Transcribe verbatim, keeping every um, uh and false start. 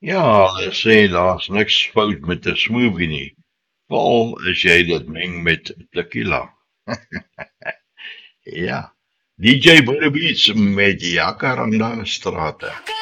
Ja, hulle sê daar's niks fout met 'n smoothie nie, veral as jy dit meng met tequila. Ja, D J Boerebeats met Jacaranda Strate.